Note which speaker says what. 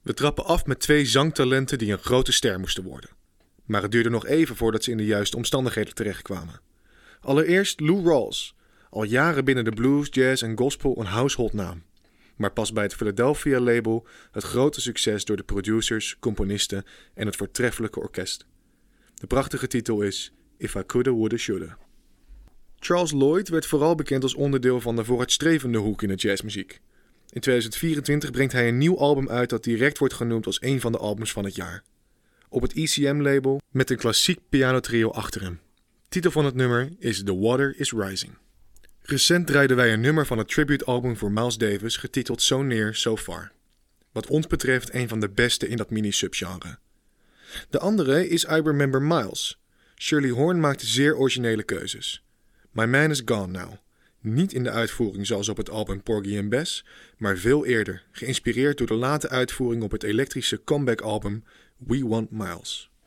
Speaker 1: We trappen af met 2 zangtalenten die een grote ster moesten worden. Maar het duurde nog even voordat ze in de juiste omstandigheden terechtkwamen. Allereerst Lou Rawls, al jaren binnen de blues, jazz en gospel een household naam. Maar pas bij het Philadelphia-label het grote succes door de producers, componisten en het voortreffelijke orkest. De prachtige titel is If I Coulda, Woulda, Shoulda. Charles Lloyd werd vooral bekend als onderdeel van de vooruitstrevende hoek in de jazzmuziek. In 2024 brengt hij een nieuw album uit dat direct wordt genoemd als een van de albums van het jaar. Op het ECM-label met een klassiek pianotrio achter hem. Titel van het nummer is The Water is Rising. Recent draaiden wij een nummer van het tribute-album voor Miles Davis getiteld So Near, So Far. Wat ons betreft een van de beste in dat mini-subgenre. De andere is I Remember Miles. Shirley Horn maakte zeer originele keuzes. My Man is Gone Now. Niet in de uitvoering zoals op het album Porgy and Bess, maar veel eerder, geïnspireerd door de late uitvoering op het elektrische comeback-album We Want Miles.